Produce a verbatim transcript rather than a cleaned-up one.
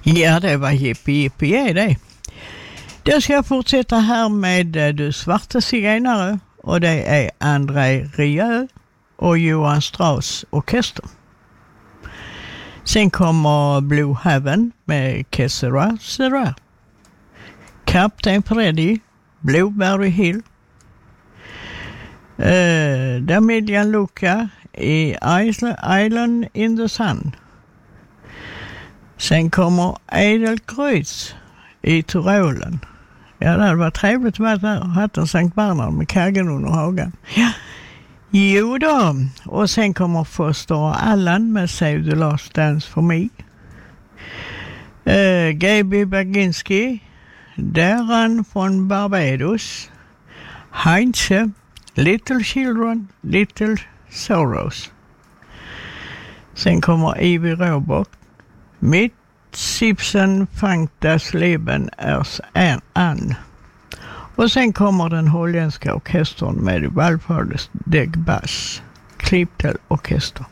Ja, det var hippie hippie det. Då ska jag fortsätta här med Du svarta zigenare, och det är André Rieu och Johan Strauss orkester. Sen kommer Blue Heaven med Que Sera Sera. Kapten Freddy, Blueberry Hill. Uh, Damilian Luca i Island in the Sun. Sen kommer Edelkreuz i Tyrolen. Ja, det var trevligt att vara där och haft en Sankt Bernhard med kaggen under hagen. Ja. Jo då. Och sen kommer Foster och Allan med Save the Last Dance for Me. Uh, Gaby Baginski, Darren från Barbados. Heinze, Little Children, Little Sorrows. Sen kommer Ivy Robert. Mitt Sipsen fangt das Leben erst an. Och sen kommer den holländska orkestern med Walfärdes Deg Bass, Klipptel orkester.